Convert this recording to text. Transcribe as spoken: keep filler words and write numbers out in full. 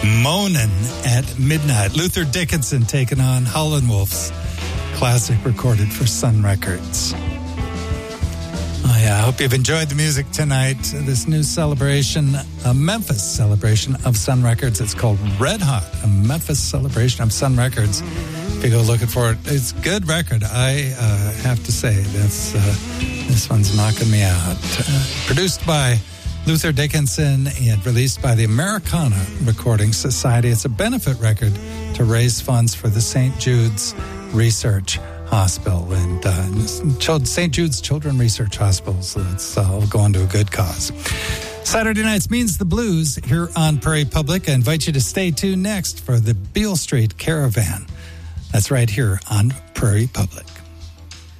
Moanin' at Midnight. Luther Dickinson taking on Howlin' Wolf's classic recorded for Sun Records. Oh, yeah, I hope you've enjoyed the music tonight. This new celebration, a Memphis celebration of Sun Records. It's called Red Hot, a Memphis celebration of Sun Records. If you go looking for it, it's a good record. I uh, have to say, this, uh, this one's knocking me out. Uh, produced by Luther Dickinson and released by the Americana Recording Society. It's a benefit record to raise funds for the Saint Jude's Research Hospital and uh, Saint Jude's Children Research Hospital. So it's all going to a good cause. Saturday nights means the blues here on Prairie Public. I invite you to stay tuned next for the Beale Street Caravan. That's right here on Prairie Public.